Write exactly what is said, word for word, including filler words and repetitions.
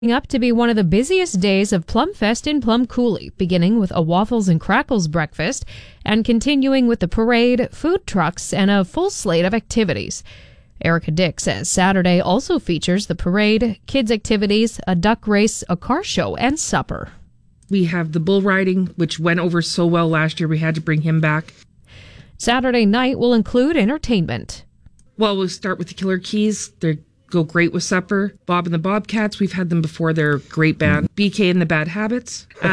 Up to be one of the busiest days of Plumfest in Plum Coulee, beginning with a waffles and crackles breakfast and continuing with the parade, food trucks, and a full slate of activities. Erica Dick says Saturday also features the parade, kids' activities, a duck race, a car show, and supper. We have the bull riding, which went over so well last year we had to bring him back. Saturday night will include entertainment. Well, we'll start with the Killer Keys. They go great with supper. Bob and the Bobcats, we've had them before. They're a great band. B K and the Bad Habits.